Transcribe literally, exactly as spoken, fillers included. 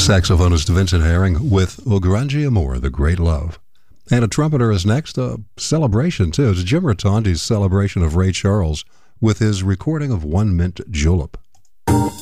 Saxophonist Vincent Herring with O Grande Amor, The Great Love. And a trumpeter is next, a celebration too. It's Jim Rotondi's celebration of Ray Charles with his recording of One Mint Julep.